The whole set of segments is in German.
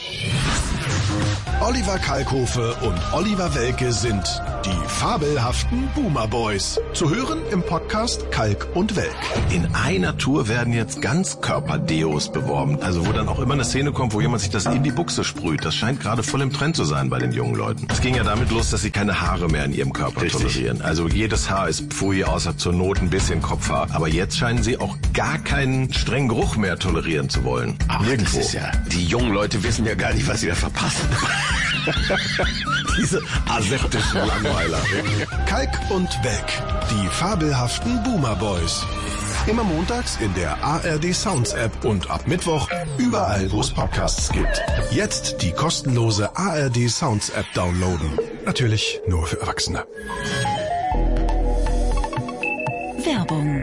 Oliver Kalkofe und Oliver Welke sind die fabelhaften Boomer Boys. Zu hören im Podcast Kalk und Welk. In einer Tour werden jetzt Ganzkörper-Deos beworben. Also wo dann auch immer eine Szene kommt, wo jemand sich das in die Buchse sprüht. Das scheint gerade voll im Trend zu sein bei den jungen Leuten. Es ging ja damit los, dass sie keine Haare mehr in ihrem Körper tolerieren. Also jedes Haar ist Pfui, außer zur Not ein bisschen Kopfhaar. Aber jetzt scheinen sie auch gar keinen strengen Geruch mehr tolerieren zu wollen. Ach, nirgendwo. Das ist ja, die jungen Leute wissen ja gar nicht, was sie da verpassen. Diese aseptischen Langweiler. Kalk und Welk, die fabelhaften Boomer Boys. Immer montags in der ARD Sounds App und ab Mittwoch überall, wo es Podcasts gibt. Jetzt die kostenlose ARD Sounds App downloaden. Natürlich nur für Erwachsene. Werbung.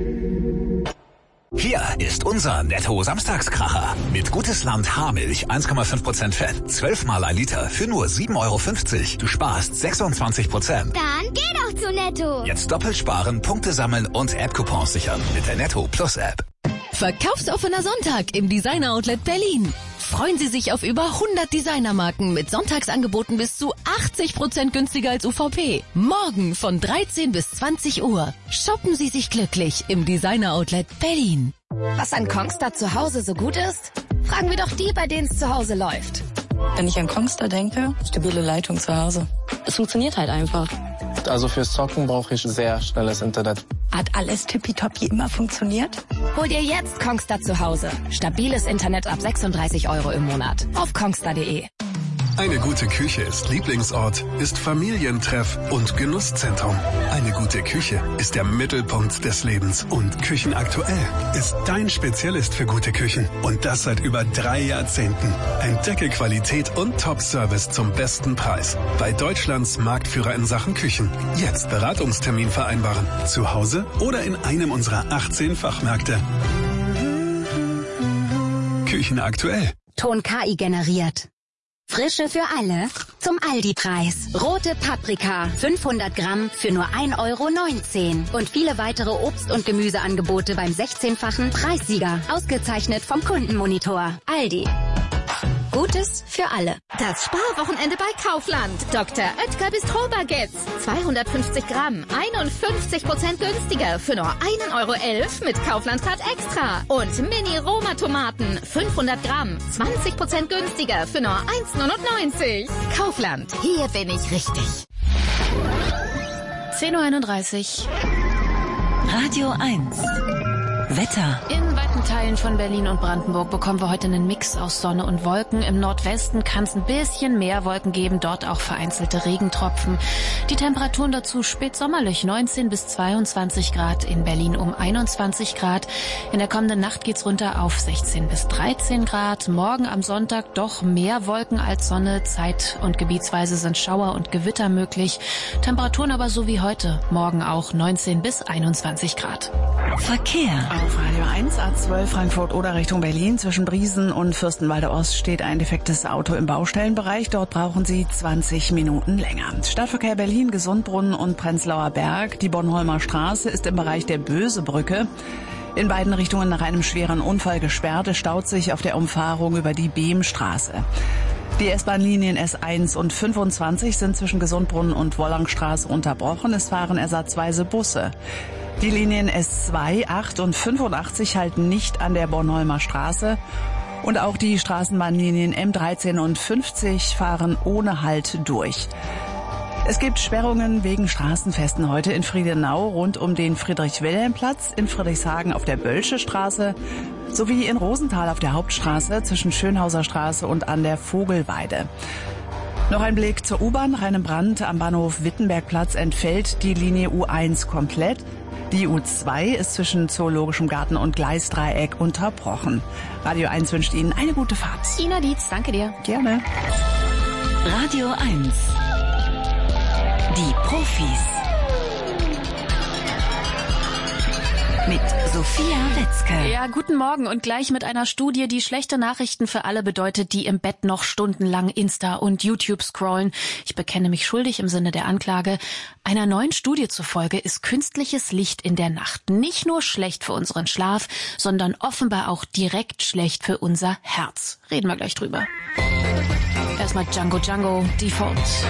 Hier ist unser Netto-Samstagskracher. Mit Gutes Land Haarmilch 1,5% Fett. 12-mal ein Liter für nur 7,50 €. Du sparst 26%. Dann geh doch zu Netto. Jetzt doppelt sparen, Punkte sammeln und App-Coupons sichern mit der Netto Plus App. Verkaufsoffener Sonntag im Designer Outlet Berlin. Freuen Sie sich auf über 100 Designermarken mit Sonntagsangeboten bis zu 80% günstiger als UVP. Morgen von 13 bis 20 Uhr. Shoppen Sie sich glücklich im Designer Outlet Berlin. Was an Kongstar zu Hause so gut ist? Fragen wir doch die, bei denen es zu Hause läuft. Wenn ich an Kongstar denke, stabile Leitung zu Hause. Es funktioniert halt einfach. Also fürs Zocken brauche ich sehr schnelles Internet. Hat alles tippitoppi immer funktioniert? Hol dir jetzt Kongstar zu Hause. Stabiles Internet ab 36 € im Monat. Auf kongstar.de. Eine gute Küche ist Lieblingsort, ist Familientreff und Genusszentrum. Eine gute Küche ist der Mittelpunkt des Lebens. Und Küchenaktuell ist dein Spezialist für gute Küchen. Und das seit über 3 Jahrzehnten. Entdecke Qualität und Top-Service zum besten Preis. Bei Deutschlands Marktführer in Sachen Küchen. Jetzt Beratungstermin vereinbaren. Zu Hause oder in einem unserer 18 Fachmärkte. Küchenaktuell. Ton KI generiert. Frische für alle zum Aldi-Preis. Rote Paprika, 500 Gramm für nur 1,19 € und viele weitere Obst- und Gemüseangebote beim 16-fachen Preissieger. Ausgezeichnet vom Kundenmonitor. Aldi. Gutes für alle. Das Sparwochenende bei Kaufland. Dr. Oetker Bistro-Baguettes. 250 Gramm, 51% günstiger für nur 1,11 € mit Kaufland-Card Extra. Und Mini-Roma-Tomaten, 500 Gramm, 20% günstiger für nur 1,99 €. Kaufland, hier bin ich richtig. 10:31 Uhr. Radio 1. Wetter. In weiten Teilen von Berlin und Brandenburg bekommen wir heute einen Mix aus Sonne und Wolken. Im Nordwesten kann es ein bisschen mehr Wolken geben, dort auch vereinzelte Regentropfen. Die Temperaturen dazu spätsommerlich, 19 bis 22 Grad, in Berlin um 21 Grad. In der kommenden Nacht geht's runter auf 16 bis 13 Grad. Morgen am Sonntag doch mehr Wolken als Sonne. Zeit- und gebietsweise sind Schauer und Gewitter möglich. Temperaturen aber so wie heute. Morgen auch 19 bis 21 Grad. Verkehr. Auf Radio 1, A12 Frankfurt-Oder Richtung Berlin. Zwischen Briesen und Fürstenwalde Ost steht ein defektes Auto im Baustellenbereich. Dort brauchen Sie 20 Minuten länger. Stadtverkehr Berlin, Gesundbrunnen und Prenzlauer Berg. Die Bornholmer Straße ist im Bereich der Bösebrücke in beiden Richtungen nach einem schweren Unfall gesperrt. Es staut sich auf der Umfahrung über die Beemstraße. Die S-Bahn-Linien S1 und 25 sind zwischen Gesundbrunnen und Wollangstraße unterbrochen. Es fahren ersatzweise Busse. Die Linien S2, 8 und 85 halten nicht an der Bornholmer Straße. Und auch die Straßenbahnlinien M13 und 50 fahren ohne Halt durch. Es gibt Sperrungen wegen Straßenfesten heute in Friedenau rund um den Friedrich-Wilhelm-Platz, in Friedrichshagen auf der Bölsche Straße sowie in Rosenthal auf der Hauptstraße zwischen Schönhauser Straße und an der Vogelweide. Noch ein Blick zur U-Bahn. Nach einem Brand am Bahnhof Wittenbergplatz entfällt die Linie U1 komplett. Die U2 ist zwischen Zoologischem Garten und Gleisdreieck unterbrochen. Radio 1 wünscht Ihnen eine gute Fahrt. Ina Dietz, danke dir. Gerne. Radio 1. Die Profis. mit Sophia Wetzke. Ja, guten Morgen und gleich mit einer Studie, die schlechte Nachrichten für alle bedeutet, die im Bett noch stundenlang Insta und YouTube scrollen. Ich bekenne mich schuldig im Sinne der Anklage. Einer neuen Studie zufolge ist künstliches Licht in der Nacht nicht nur schlecht für unseren Schlaf, sondern offenbar auch direkt schlecht für unser Herz. Reden wir gleich drüber. Erstmal Django Django, Default.